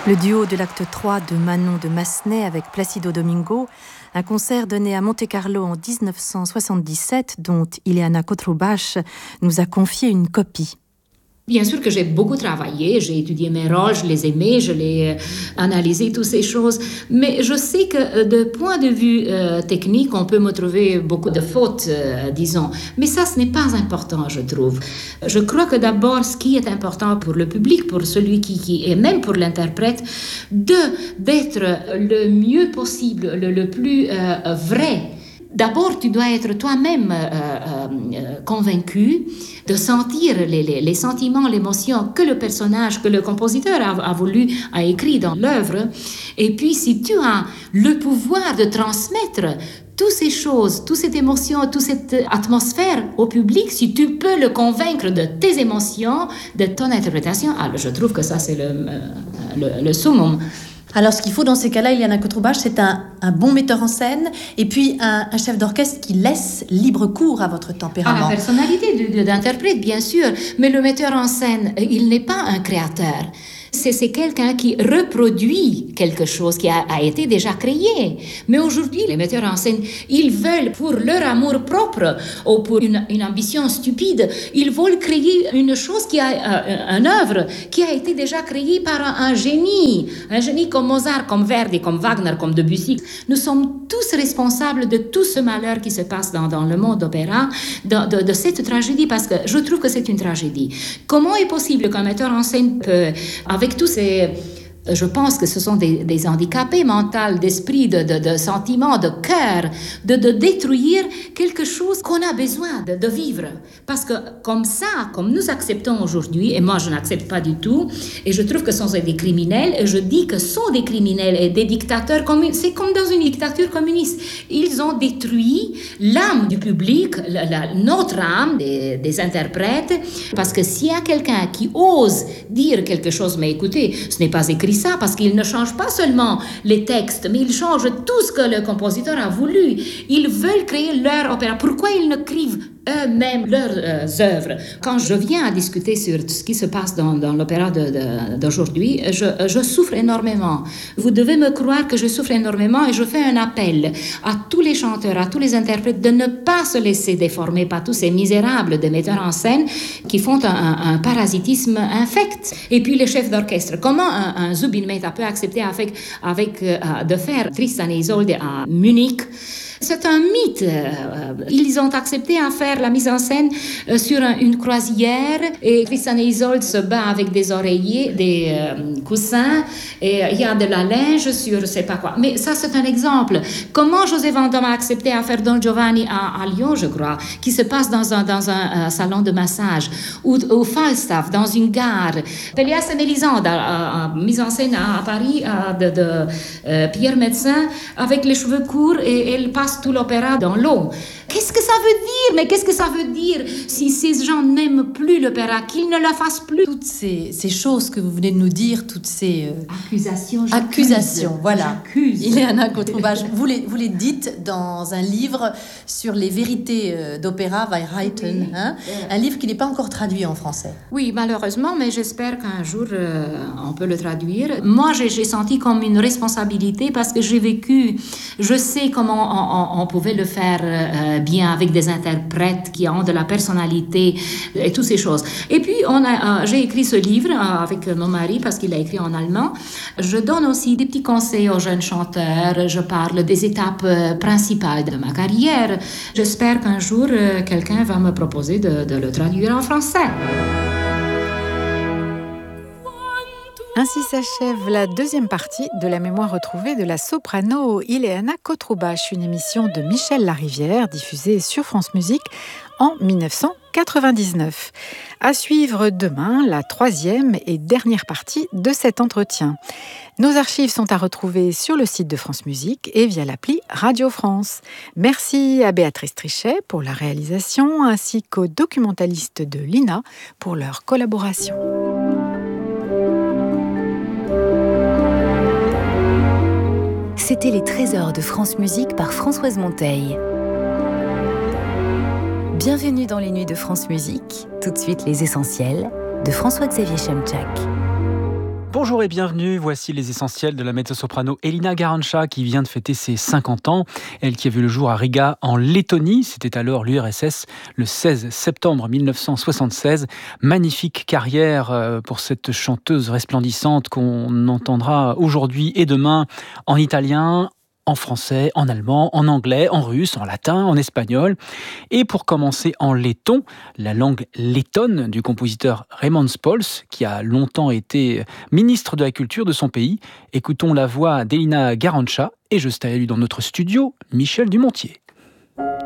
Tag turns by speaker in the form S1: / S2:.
S1: Le duo de l'acte 3 de Manon de Massenet avec Placido Domingo, un concert donné à Monte-Carlo en 1977 dont Ileana Cotrubach nous a confié une copie.
S2: Bien sûr que j'ai beaucoup travaillé, j'ai étudié mes rôles, je les aimais, je les analysé, toutes ces choses. Mais je sais que de point de vue technique, on peut me trouver beaucoup de fautes, disons. Mais ça, ce n'est pas important, je trouve. Je crois que d'abord, ce qui est important pour le public, pour celui qui et même pour l'interprète, d'être le mieux possible, le plus vrai. D'abord, tu dois être toi-même convaincu de sentir les sentiments, l'émotion que le personnage, que le compositeur a écrit dans l'œuvre. Et puis, si tu as le pouvoir de transmettre toutes ces choses, toute cette émotion, toute cette atmosphère au public, si tu peux le convaincre de tes émotions, de ton interprétation, alors je trouve que ça, c'est le summum.
S1: Alors, ce qu'il faut dans ces cas-là, Ileana Cotrubach, c'est un bon metteur en scène et puis un chef d'orchestre qui laisse libre cours à votre tempérament.
S2: À la personnalité d'interprète, bien sûr, mais le metteur en scène, il n'est pas un créateur. C'est quelqu'un qui reproduit quelque chose qui a été déjà créé. Mais aujourd'hui, les metteurs en scène, ils veulent, pour leur amour propre ou pour une ambition stupide, ils veulent créer une chose une œuvre qui a été déjà créée par un génie comme Mozart, comme Verdi, comme Wagner, comme Debussy. Nous sommes tous responsables de tout ce malheur qui se passe dans le monde d'opéra, de cette tragédie, parce que je trouve que c'est une tragédie. Comment est possible qu'un metteur en scène peut, avec tous ces... Je pense que ce sont des handicapés mentaux, d'esprit, de sentiments, de cœur, de détruire quelque chose qu'on a besoin de vivre. Parce que comme ça, comme nous acceptons aujourd'hui, et moi je n'accepte pas du tout, et je trouve que ce sont des criminels, et je dis que ce sont des criminels et des dictateurs, c'est comme dans une dictature communiste. Ils ont détruit l'âme du public, notre âme des interprètes, parce que s'il y a quelqu'un qui ose dire quelque chose, mais écoutez, ce n'est pas écrit ça, parce qu'ils ne changent pas seulement les textes, mais ils changent tout ce que le compositeur a voulu. Ils veulent créer leur opéra. Pourquoi ils ne écrivent eux-mêmes leurs œuvres? Quand je viens à discuter sur ce qui se passe dans l'opéra d'aujourd'hui, je souffre énormément. Vous devez me croire que je souffre énormément et je fais un appel à tous les chanteurs, à tous les interprètes de ne pas se laisser déformer par tous ces misérables de metteurs en scène qui font un parasitisme infect. Et puis les chefs d'orchestre, comment un Zubin Mehta peut accepter de faire Tristan et Isolde à Munich? C'est un mythe. Ils ont accepté à faire la mise en scène sur une croisière et Tristan et Isolde se battent avec des oreillers, des coussins et il y a de la linge sur je sais pas quoi. Mais ça, c'est un exemple. Comment José Vendôme a accepté à faire Don Giovanni à Lyon, je crois, qui se passe dans un salon de massage, ou Falstaff dans une gare. Pélias et Mélisande, mise en scène à Paris de Pierre Médecin avec les cheveux courts et elle passe tout l'opéra dans l'eau. Qu'est-ce que ça veut dire? Mais qu'est-ce que ça veut dire si ces gens n'aiment plus l'opéra, qu'ils ne la fassent plus?
S1: Toutes ces choses que vous venez de nous dire, toutes ces
S2: accusations,
S1: voilà.
S2: J'accuse.
S1: Ileana Cotrubach, vous les dites dans un livre sur les vérités d'opéra, Weisheiten,
S2: oui.
S1: Un livre qui n'est pas encore traduit en français.
S2: Oui, malheureusement, mais j'espère qu'un jour on peut le traduire. Moi, j'ai senti comme une responsabilité parce que j'ai vécu, je sais comment on pouvait le faire bien avec des interprètes qui ont de la personnalité et toutes ces choses. Et puis, j'ai écrit ce livre avec mon mari parce qu'il l'a écrit en allemand. Je donne aussi des petits conseils aux jeunes chanteurs. Je parle des étapes principales de ma carrière. J'espère qu'un jour, quelqu'un va me proposer de le traduire en français.
S3: Ainsi s'achève la deuxième partie de la mémoire retrouvée de la soprano Ileana Cotrubach, une émission de Michel Larivière diffusée sur France Musique en 1999. À suivre demain, la troisième et dernière partie de cet entretien. Nos archives sont à retrouver sur le site de France Musique et via l'appli Radio France. Merci à Béatrice Trichet pour la réalisation ainsi qu'aux documentalistes de l'INA pour leur collaboration.
S4: C'était les trésors de France Musique par Françoise Monteil. Bienvenue dans les nuits de France Musique. Tout de suite, les essentiels de François-Xavier Chemchak.
S5: Bonjour et bienvenue, voici les essentiels de la mezzo-soprano Elina Garanca qui vient de fêter ses 50 ans. Elle qui a vu le jour à Riga en Lettonie, c'était alors l'URSS, le 16 septembre 1976. Magnifique carrière pour cette chanteuse resplendissante qu'on entendra aujourd'hui et demain en italien, en français, en allemand, en anglais, en russe, en latin, en espagnol. Et pour commencer en letton, la langue lettonne du compositeur Raimons Pauls, qui a longtemps été ministre de la culture de son pays. Écoutons la voix d'Elina Garanca et juste à lui dans notre studio, Michel Dumontier.